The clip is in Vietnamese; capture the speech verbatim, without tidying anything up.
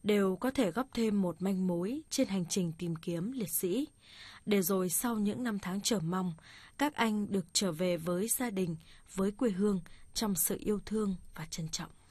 đều có thể góp thêm một manh mối trên hành trình tìm kiếm liệt sĩ, để rồi sau những năm tháng chờ mong, các anh được trở về với gia đình, với quê hương trong sự yêu thương và trân trọng.